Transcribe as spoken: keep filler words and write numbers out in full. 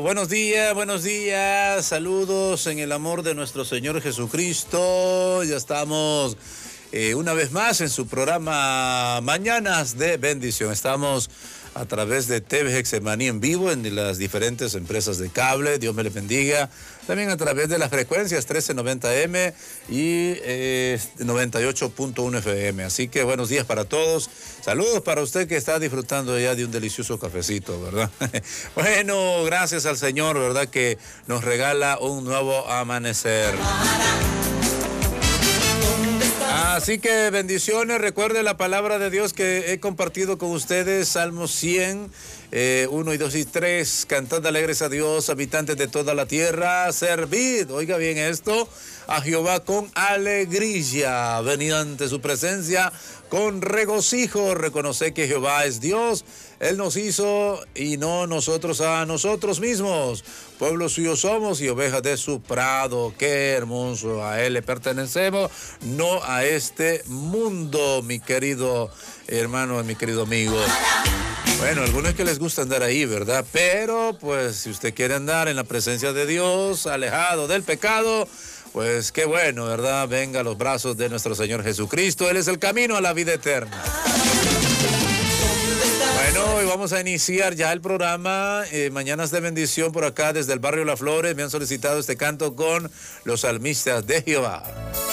Buenos días, buenos días, saludos en el amor de nuestro Señor Jesucristo. Ya estamos eh, una vez más en su programa Mañanas de Bendición. Estamos a través de T V Getsemaní en vivo en las diferentes empresas de cable. Dios me les bendiga. También a través de las frecuencias trece noventa eme y eh, noventa y ocho punto uno efe eme. Así que buenos días para todos. Saludos para usted que está disfrutando ya de un delicioso cafecito, ¿verdad? Bueno, gracias al Señor, ¿verdad? Que nos regala un nuevo amanecer. Así que bendiciones, recuerde la palabra de Dios que he compartido con ustedes, Salmos cien, eh, uno y dos y tres, cantad alegres a Dios, habitantes de toda la tierra, servid, oiga bien esto, a Jehová con alegría, venid ante su presencia con regocijo, reconoce que Jehová es Dios, Él nos hizo y no nosotros a nosotros mismos, pueblo suyo somos y ovejas de su prado, qué hermoso, a Él le pertenecemos, no a este mundo, mi querido hermano, mi querido amigo. Bueno, algunos que les gusta andar ahí, ¿verdad? Pero, pues, si usted quiere andar en la presencia de Dios, alejado del pecado, pues qué bueno, ¿verdad? Venga a los brazos de nuestro Señor Jesucristo. Él es el camino a la vida eterna. Bueno, hoy vamos a iniciar ya el programa eh, Mañanas de Bendición por acá desde el barrio Las Flores. Me han solicitado este canto con los salmistas de Jehová.